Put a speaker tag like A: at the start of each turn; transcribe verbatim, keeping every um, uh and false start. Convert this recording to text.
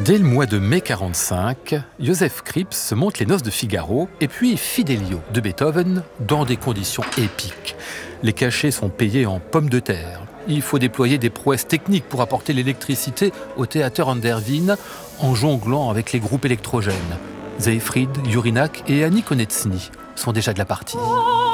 A: Dès le mois de mai quarante-cinq, Joseph Kripps monte les Noces de Figaro et puis Fidelio de Beethoven dans des conditions épiques. Les cachets sont payés en pommes de terre. Il faut déployer des prouesses techniques pour apporter l'électricité au Theater an der Wien en jonglant avec les groupes électrogènes. Seyfried, Jurinak et Annie Konietzny sont déjà de la partie.